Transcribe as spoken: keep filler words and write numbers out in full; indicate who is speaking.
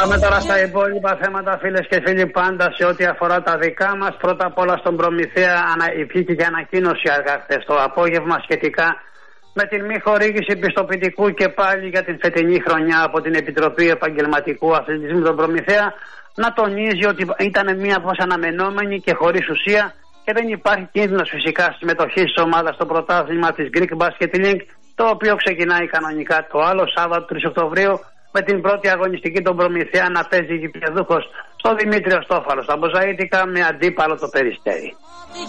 Speaker 1: Πάμε τώρα στα υπόλοιπα θέματα, φίλες και φίλοι, πάντα σε ό,τι αφορά τα δικά μας. Πρώτα απ' όλα στον Προμηθέα βγήκε και ανακοίνωση αργά χθες το απόγευμα σχετικά με την μη χορήγηση πιστοποιητικού και πάλι για την φετινή χρονιά από την Επιτροπή Επαγγελματικού Αθλητισμού των Προμηθέα. Να τονίζει ότι ήταν μια πώς αναμενόμενη και χωρίς ουσία και δεν υπάρχει κίνδυνος φυσικά συμμετοχής της ομάδας στο πρωτάθλημα της Greek Basket League, το οποίο ξεκινάει κανονικά το άλλο Σάββατο τρεις Οκτωβρίου, με την πρώτη αγωνιστική των Προμηθέα να παίζει γηπεδούχος στο Δημήτριο Στόφαλο στα Μποζαΐτικα με αντίπαλο το Περιστέρι.